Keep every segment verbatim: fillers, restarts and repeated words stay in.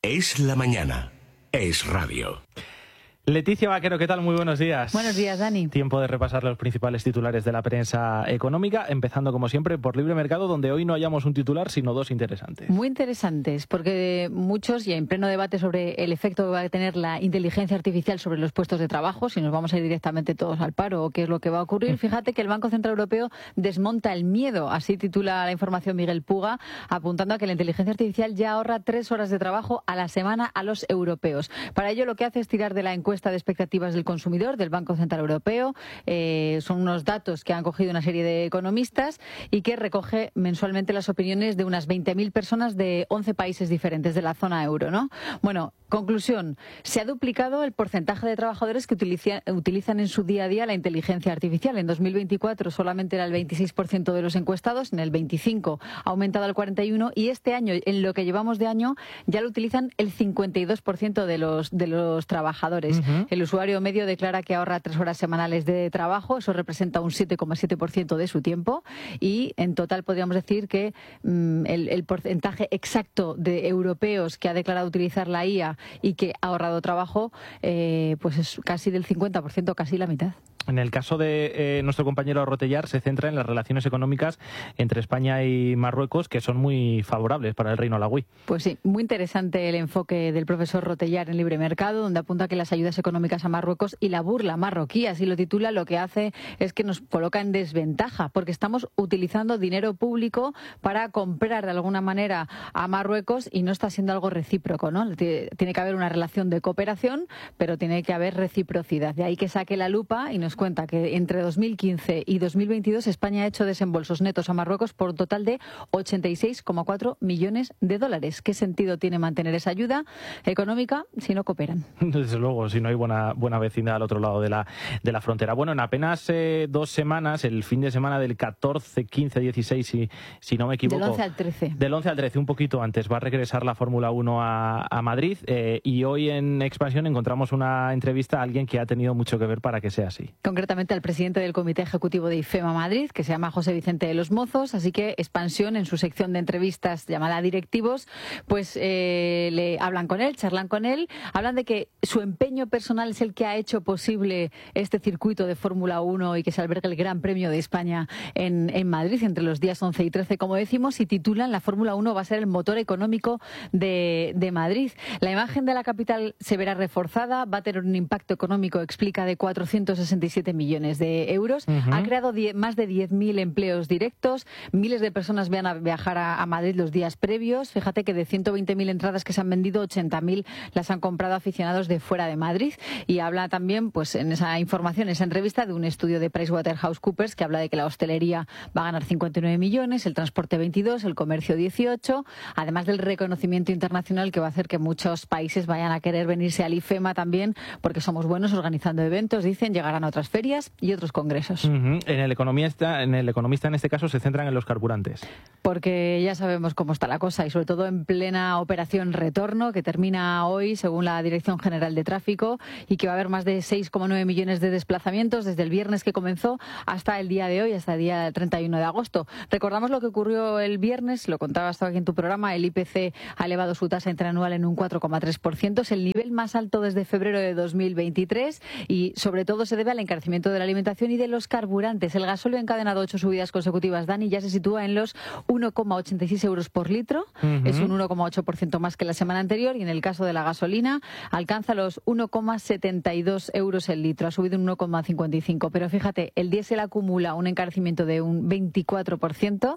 Es la mañana. Es radio. Leticia Vaquero, ¿qué tal? Muy buenos días. Buenos días, Dani. Tiempo de repasar los principales titulares de la prensa económica, empezando como siempre por Libre Mercado, donde hoy no hallamos un titular, sino dos interesantes. Muy interesantes, porque muchos, y en pleno debate sobre el efecto que va a tener la inteligencia artificial sobre los puestos de trabajo, si nos vamos a ir directamente todos al paro o qué es lo que va a ocurrir, fíjate que el Banco Central Europeo desmonta el miedo, así titula la información Miguel Puga, apuntando a que la inteligencia artificial ya ahorra tres horas de trabajo a la semana a los europeos. Para ello lo que hace es tirar de la encuesta de expectativas del consumidor del Banco Central Europeo. Eh, son unos datos que han cogido una serie de economistas y que recoge mensualmente las opiniones de unas veinte mil personas de once países diferentes de la zona euro, ¿no? Bueno, conclusión, se ha duplicado el porcentaje de trabajadores que utiliza, utilizan en su día a día la inteligencia artificial. En dos mil veinticuatro solamente era el veintiséis por ciento de los encuestados, en el veinticinco ha aumentado al cuarenta y uno por ciento y este año, en lo que llevamos de año, ya lo utilizan el cincuenta y dos por ciento de los, de los trabajadores. Uh-huh. El usuario medio declara que ahorra tres horas semanales de trabajo, eso representa un siete coma siete por ciento de su tiempo y en total podríamos decir que mmm, el, el porcentaje exacto de europeos que ha declarado utilizar la I A y que ha ahorrado trabajo, eh, pues es casi del cincuenta por ciento, casi la mitad. En el caso de eh, nuestro compañero Rotellar, se centra en las relaciones económicas entre España y Marruecos, que son muy favorables para el Reino Alauí. Pues sí, muy interesante el enfoque del profesor Rotellar en Libre Mercado, donde apunta que las ayudas económicas a Marruecos y la burla marroquí, así lo titula, lo que hace es que nos coloca en desventaja, porque estamos utilizando dinero público para comprar de alguna manera a Marruecos y no está siendo algo recíproco, ¿no? Tiene que haber una relación de cooperación, pero tiene que haber reciprocidad. De ahí que saque la lupa y nos cuenta que entre dos mil quince y dos mil veintidós España ha hecho desembolsos netos a Marruecos por un total de ochenta y seis coma cuatro millones de dólares. ¿Qué sentido tiene mantener esa ayuda económica si no cooperan? Desde luego, si no hay buena buena vecindad al otro lado de la de la frontera. Bueno, en apenas eh, dos semanas, el fin de semana del catorce, quince, dieciséis, si, si no me equivoco. Del once al trece. Del once al trece, un poquito antes, va a regresar la Fórmula uno a, a Madrid eh, y hoy en Expansión encontramos una entrevista a alguien que ha tenido mucho que ver para que sea así. Concretamente al presidente del Comité Ejecutivo de IFEMA Madrid, que se llama José Vicente de los Mozos, así que Expansión, en su sección de entrevistas llamada Directivos, pues eh, le hablan con él, charlan con él, hablan de que su empeño personal es el que ha hecho posible este circuito de Fórmula uno y que se albergue el Gran Premio de España en, en Madrid entre los días once y trece, como decimos, y titulan: la Fórmula uno va a ser el motor económico de, de Madrid. La imagen de la capital se verá reforzada, va a tener un impacto económico, explica, de cuatrocientos sesenta y siete millones de euros. Uh-huh. Ha creado die- más de diez mil empleos directos. Miles de personas van a viajar a, a Madrid los días previos. Fíjate que de ciento veinte mil entradas que se han vendido, ochenta mil las han comprado aficionados de fuera de Madrid. Y habla también, pues en esa información, en esa entrevista, de un estudio de PricewaterhouseCoopers que habla de que la hostelería va a ganar cincuenta y nueve millones, el transporte veintidós, el comercio dieciocho, además del reconocimiento internacional que va a hacer que muchos países vayan a querer venirse al IFEMA también, porque somos buenos organizando eventos, dicen, llegarán a otras ferias y otros congresos. Uh-huh. En el economista, en el economista en este caso se centran en los carburantes. Porque ya sabemos cómo está la cosa y sobre todo en plena operación retorno que termina hoy según la Dirección General de Tráfico y que va a haber más de seis coma nueve millones de desplazamientos desde el viernes que comenzó hasta el día de hoy, hasta el día treinta y uno de agosto. Recordamos lo que ocurrió el viernes, lo contabas tú aquí en tu programa, el I P C ha elevado su tasa interanual en un cuatro coma tres por ciento, es el nivel más alto desde febrero de dos mil veintitrés y sobre todo se debe al encarecimiento de la alimentación y de los carburantes. El gasóleo ha encadenado ocho subidas consecutivas, Dani, ya se sitúa en los uno coma ochenta y seis euros por litro, uh-huh. Es un uno coma ocho por ciento más que la semana anterior y en el caso de la gasolina alcanza los uno coma setenta y dos euros el litro, ha subido un uno coma cincuenta y cinco, pero fíjate, el diésel acumula un encarecimiento de un veinticuatro por ciento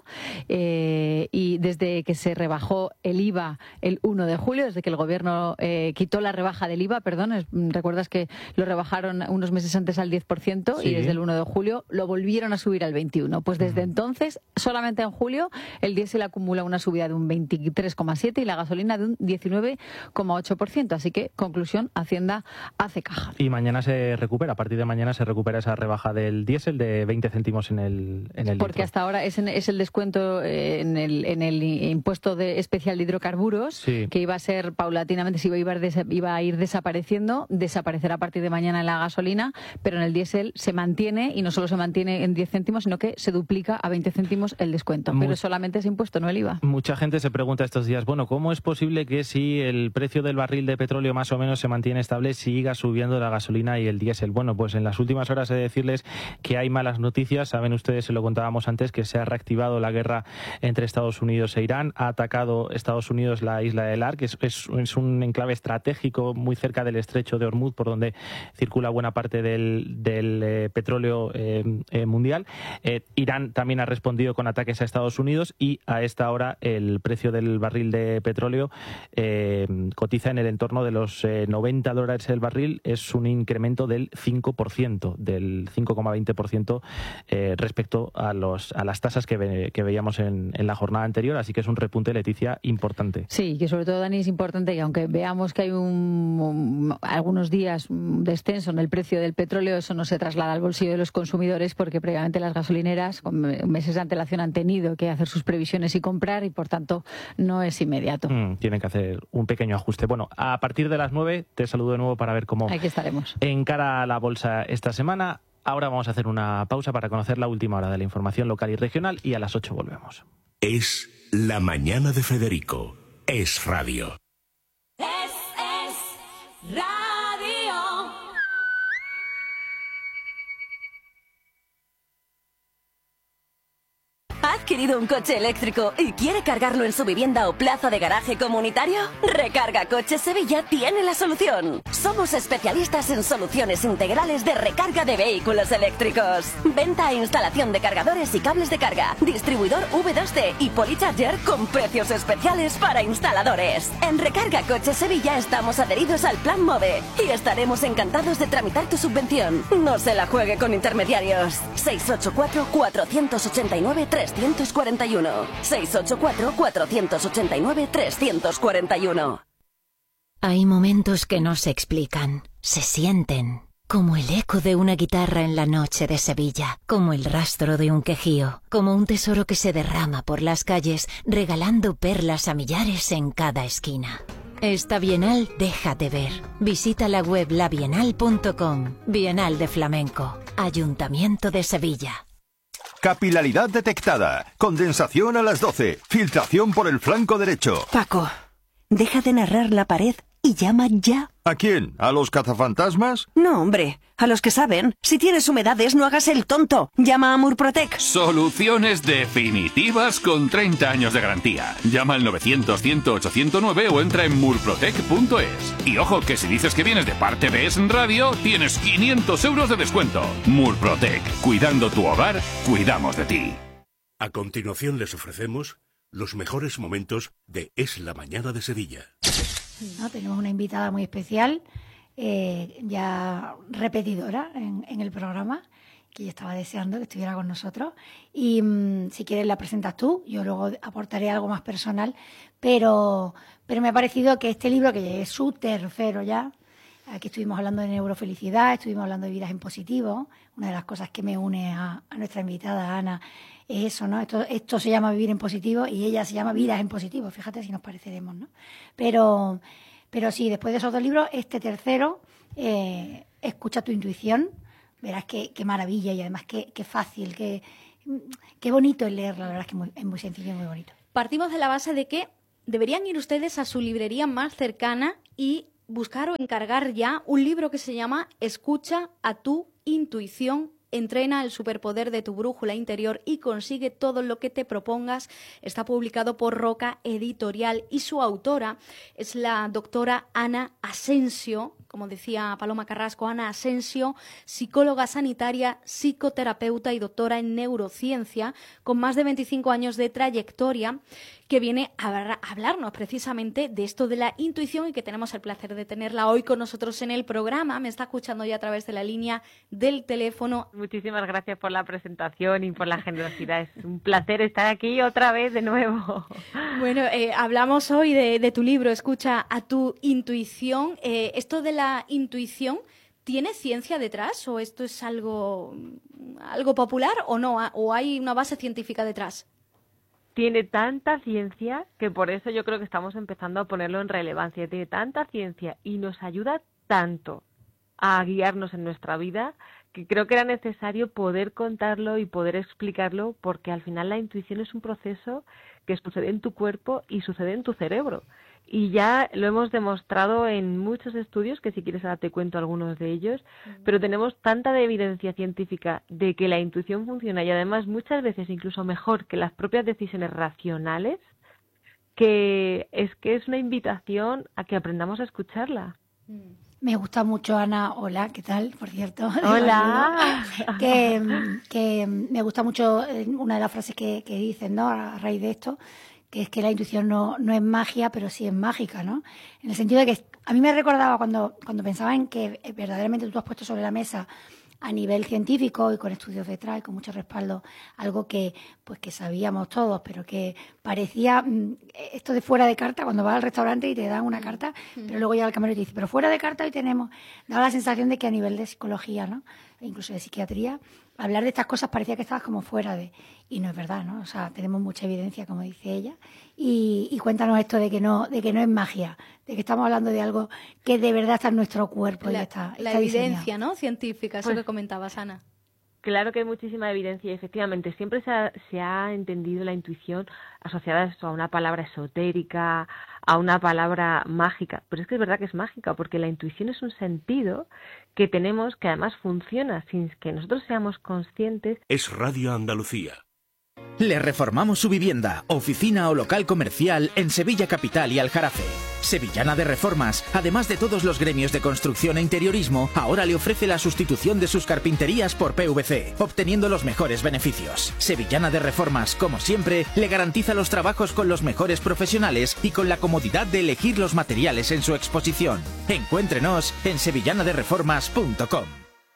eh, y desde que se rebajó el I V A el uno de julio, desde que el gobierno eh, quitó la rebaja del I V A, perdón, es, recuerdas que lo rebajaron unos meses antes al diez por ciento, sí. Y desde el uno de julio lo volvieron a subir al veintiuno. Pues desde uh-huh. entonces, solamente en julio, el diésel acumula una subida de un veintitrés coma siete y la gasolina de un diecinueve coma ocho por ciento. Así que, conclusión, Hacienda hace caja. Y mañana se recupera, a partir de mañana se recupera esa rebaja del diésel de veinte céntimos en el, en el Porque litro. hasta ahora es, en, es el descuento en el, en el impuesto de especial de hidrocarburos, sí, que iba a ser paulatinamente, si iba a, ir, iba a ir desapareciendo, desaparecerá a partir de mañana en la gasolina, pero en el diésel se mantiene, y no solo se mantiene en diez céntimos, sino que se duplica a veinte céntimos el descuento. Pero Muy, solamente ese impuesto, no el I V A. Mucha gente se pregunta estos días, bueno, ¿cómo es posible que si el precio del barril de petróleo más o menos se mantiene estable, siga subiendo la gasolina y el diésel? Bueno, pues en las últimas horas he de decirles que hay malas noticias. Saben ustedes, se lo contábamos antes, que se ha reactivado la guerra entre Estados Unidos e Irán. Ha atacado Estados Unidos la isla de Lar, que es, es, es un enclave estratégico muy cerca del estrecho de Hormuz, por donde circula buena parte del, del eh, petróleo eh, eh, mundial. Eh, Irán también ha respondido con ataques a Estados Unidos, y a esta hora el precio del barril de petróleo eh, cotiza en el entorno de los eh, noventa dólares el barril. Es un incremento del cinco por ciento, del cinco coma veinte por ciento eh, respecto a los a las tasas que, ve, que veíamos en, en la jornada anterior, así que es un repunte, Leticia, importante. Sí, que sobre todo, Dani, es importante que aunque veamos que hay un, un, algunos días un descenso en el precio del petróleo, eso no se traslada al bolsillo de los consumidores, porque previamente las gasolineras con meses de antelación han tenido que hacer sus previsiones y comprar, y por tanto no es inmediato. Mm, tienen que hacer un pequeño ajuste. Bueno, a partir de las nueve te saludo de nuevo para ver cómo Aquí estaremos. encara la bolsa esta semana. Ahora vamos a hacer una pausa para conocer la última hora de la información local y regional, y a las ocho volvemos. Es La Mañana de Federico. Es radio. Es, es radio. ¿Ha adquirido un coche eléctrico y quiere cargarlo en su vivienda o plaza de garaje comunitario? Recarga Coches Sevilla tiene la solución. Somos especialistas en soluciones integrales de recarga de vehículos eléctricos. Venta e instalación de cargadores y cables de carga. Distribuidor V dos C y Polycharger con precios especiales para instaladores. En Recarga Coches Sevilla estamos adheridos al Plan MOVE y estaremos encantados de tramitar tu subvención. No se la juegue con intermediarios. seis ocho cuatro, cuatro ocho nueve, tres cuatro uno. seis ocho cuatro, cuatro ocho nueve, tres cuatro uno. Hay momentos que no se explican, se sienten. Como el eco de una guitarra en la noche de Sevilla, como el rastro de un quejío, como un tesoro que se derrama por las calles, regalando perlas a millares en cada esquina. Esta Bienal déjate ver. Visita la web la bienal punto com. Bienal de Flamenco. Ayuntamiento de Sevilla. Capilaridad detectada. Condensación a las doce. Filtración por el flanco derecho. Paco, deja de narrar la pared y llama ya. ¿A quién? ¿A los cazafantasmas? No, hombre, a los que saben. Si tienes humedades, no hagas el tonto. Llama a Murprotec. Soluciones definitivas con treinta años de garantía. Llama al novecientos, cien, ocho cero nueve o entra en murprotec punto es. Y ojo, que si dices que vienes de parte de Es Radio, tienes quinientos euros de descuento. Murprotec. Cuidando tu hogar, cuidamos de ti. A continuación les ofrecemos los mejores momentos de Es la Mañana de Sevilla. ¿No? Tenemos una invitada muy especial, eh, ya repetidora en, en el programa, que yo estaba deseando que estuviera con nosotros. Y mmm, si quieres la presentas tú, yo luego aportaré algo más personal, pero, pero me ha parecido que este libro, que es su tercero ya, aquí estuvimos hablando de neurofelicidad, estuvimos hablando de vidas en positivo, una de las cosas que me une a, a nuestra invitada, Ana, es eso, ¿no? Esto, esto se llama Vivir en Positivo y ella se llama Vidas en Positivo, fíjate si nos pareceremos, ¿no? Pero, pero sí, después de esos dos libros, este tercero, eh, Escucha tu intuición, verás qué, qué maravilla y además qué, qué fácil, qué, qué bonito es leerlo, la verdad es que muy, es muy sencillo y muy bonito. Partimos de la base de que deberían ir ustedes a su librería más cercana y buscar o encargar ya un libro que se llama Escucha a tu intuición. Entrena el superpoder de tu brújula interior y consigue todo lo que te propongas. Está publicado por Roca Editorial y su autora es la doctora Ana Asensio, como decía Paloma Carrasco, Ana Asensio, psicóloga sanitaria, psicoterapeuta y doctora en neurociencia, con más de veinticinco años de trayectoria, que viene a hablarnos precisamente de esto de la intuición y que tenemos el placer de tenerla hoy con nosotros en el programa. Me está escuchando ya a través de la línea del teléfono. Muchísimas gracias por la presentación y por la generosidad. Es un placer estar aquí otra vez de nuevo. Bueno, eh, hablamos hoy de, de tu libro, Escucha a tu intuición. Eh, esto de la la intuición, ¿tiene ciencia detrás o esto es algo, algo popular o no? ¿O hay una base científica detrás? Tiene tanta ciencia que por eso yo creo que estamos empezando a ponerlo en relevancia. Tiene tanta ciencia y nos ayuda tanto a guiarnos en nuestra vida que creo que era necesario poder contarlo y poder explicarlo, porque al final la intuición es un proceso que sucede en tu cuerpo y sucede en tu cerebro. Y ya lo hemos demostrado en muchos estudios, que si quieres ahora te cuento algunos de ellos, uh-huh. pero tenemos tanta evidencia científica de que la intuición funciona y además muchas veces incluso mejor que las propias decisiones racionales, que es que es una invitación a que aprendamos a escucharla. Me gusta mucho, Ana. Hola, ¿qué tal? Por cierto. Hola. que, que me gusta mucho una de las frases que, que dicen, ¿no? A raíz de esto, que es que la intuición no, no es magia, pero sí es mágica, ¿no? En el sentido de que a mí me recordaba cuando, cuando pensaba en que verdaderamente tú has puesto sobre la mesa a nivel científico y con estudios detrás y con mucho respaldo, algo que pues que sabíamos todos, pero que parecía esto de fuera de carta, cuando vas al restaurante y te dan una carta, pero luego llega el camarero y te dice, pero fuera de carta hoy tenemos, daba la sensación de que a nivel de psicología, ¿no? E incluso de psiquiatría, hablar de estas cosas parecía que estabas como fuera de, y no es verdad, ¿no? O sea, tenemos mucha evidencia, como dice ella, y, y cuéntanos esto de que no, de que no es magia, de que estamos hablando de algo que de verdad está en nuestro cuerpo. La, y está, la está evidencia, diseñado. ¿no? Científica, eso pues, que comentabas, Ana. Claro que hay muchísima evidencia y efectivamente siempre se ha, se ha entendido la intuición asociada a una palabra esotérica, a una palabra mágica, pero es que es verdad que es mágica porque la intuición es un sentido que tenemos que además funciona sin que nosotros seamos conscientes. Es Radio Andalucía. Le reformamos su vivienda, oficina o local comercial en Sevilla Capital y Aljarafe. Sevillana de Reformas, además de todos los gremios de construcción e interiorismo, ahora le ofrece la sustitución de sus carpinterías por P V C, obteniendo los mejores beneficios. Sevillana de Reformas, como siempre, le garantiza los trabajos con los mejores profesionales y con la comodidad de elegir los materiales en su exposición. Encuéntrenos en sevillana de reformas punto com.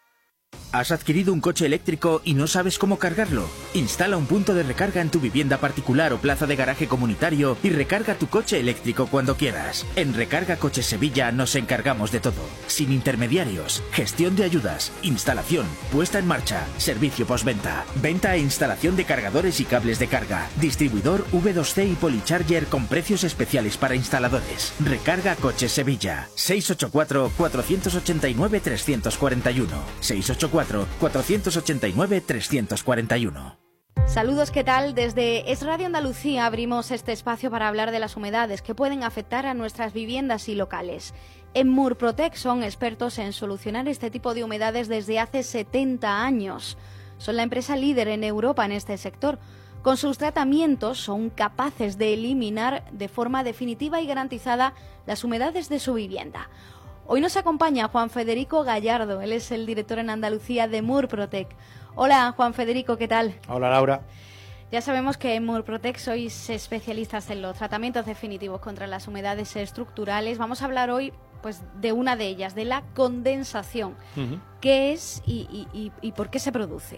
¿Has adquirido un coche eléctrico y no sabes cómo cargarlo? Instala un punto de recarga en tu vivienda particular o plaza de garaje comunitario y recarga tu coche eléctrico cuando quieras. En Recarga Coches Sevilla nos encargamos de todo. Sin intermediarios, gestión de ayudas, instalación, puesta en marcha, servicio postventa, venta e instalación de cargadores y cables de carga, distribuidor V dos C y Polycharger con precios especiales para instaladores. Recarga Coches Sevilla. seis ocho cuatro, cuatro ocho nueve, tres cuatro uno. seis ocho cuatro, cuatro ocho nueve, tres cuatro uno. Saludos, ¿qué tal? Desde Es Radio Andalucía abrimos este espacio para hablar de las humedades que pueden afectar a nuestras viviendas y locales. En Murprotec son expertos en solucionar este tipo de humedades desde hace setenta años. Son la empresa líder en Europa en este sector. Con sus tratamientos son capaces de eliminar de forma definitiva y garantizada las humedades de su vivienda. Hoy nos acompaña Juan Federico Gallardo, él es el director en Andalucía de Murprotec. Hola, Juan Federico, ¿qué tal? Hola, Laura. Ya sabemos que en Murprotec sois especialistas en los tratamientos definitivos contra las humedades estructurales. Vamos a hablar hoy pues, de una de ellas, de la condensación. Uh-huh. ¿Qué es y, y, y por qué se produce?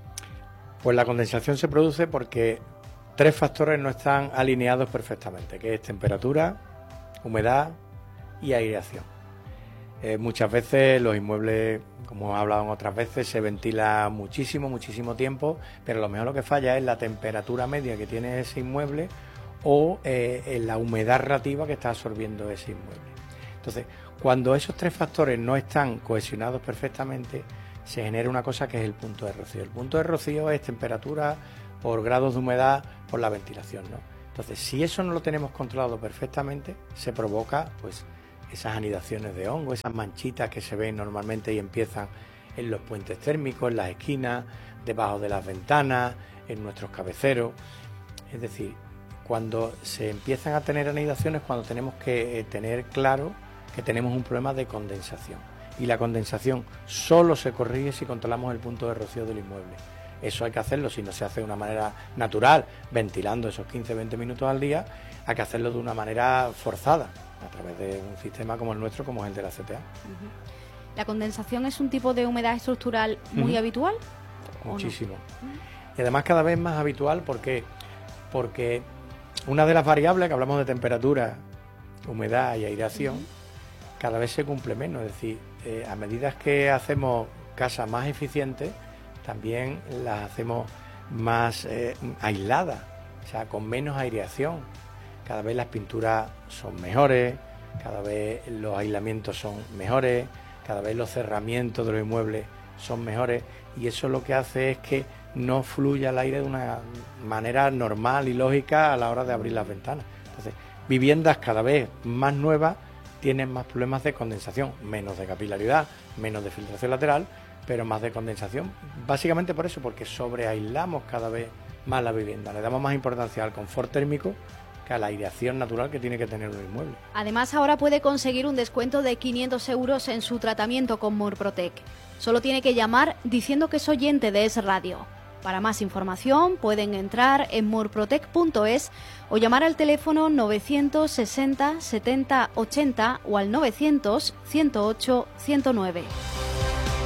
Pues la condensación se produce porque tres factores no están alineados perfectamente, que es temperatura, humedad y aireación. Eh, muchas veces los inmuebles, como hemos hablado en otras veces, se ventila muchísimo, muchísimo tiempo, pero a lo mejor lo que falla es la temperatura media que tiene ese inmueble o eh, la humedad relativa que está absorbiendo ese inmueble. Entonces, cuando esos tres factores no están cohesionados perfectamente, se genera una cosa que es el punto de rocío. El punto de rocío es temperatura por grados de humedad por la ventilación, ¿no? Entonces, si eso no lo tenemos controlado perfectamente, se provoca, pues, esas anidaciones de hongo, esas manchitas que se ven normalmente y empiezan en los puentes térmicos, en las esquinas, debajo de las ventanas, en nuestros cabeceros. Es decir, cuando se empiezan a tener anidaciones, cuando tenemos que eh, tener claro que tenemos un problema de condensación. Y la condensación solo se corrige si controlamos el punto de rocío del inmueble. Eso hay que hacerlo, si no se hace de una manera natural, ventilando esos quince a veinte minutos al día, hay que hacerlo de una manera forzada, a través de un sistema como el nuestro, como es el de la C T A. Uh-huh. ¿La condensación es un tipo de humedad estructural muy uh-huh. habitual? Muchísimo. No? Uh-huh. Y además cada vez más habitual porque, porque una de las variables que hablamos de temperatura, humedad y aireación, uh-huh. cada vez se cumple menos. Es decir, eh, a medida que hacemos casas más eficientes, también las hacemos más eh, aisladas, o sea, con menos aireación. Cada vez las pinturas son mejores, cada vez los aislamientos son mejores, cada vez los cerramientos de los inmuebles son mejores, y eso lo que hace es que no fluya el aire de una manera normal y lógica a la hora de abrir las ventanas. Entonces, viviendas cada vez más nuevas tienen más problemas de condensación, menos de capilaridad, menos de filtración lateral, pero más de condensación, básicamente por eso, porque sobreaislamos cada vez más la vivienda, le damos más importancia al confort térmico que a la aireación natural que tiene que tener un inmueble. Además, ahora puede conseguir un descuento de quinientos euros en su tratamiento con Murprotec. Solo tiene que llamar diciendo que es oyente de Es Radio. Para más información pueden entrar en murprotec punto es o llamar al teléfono novecientos sesenta setenta ochenta o al novecientos ciento ocho ciento nueve.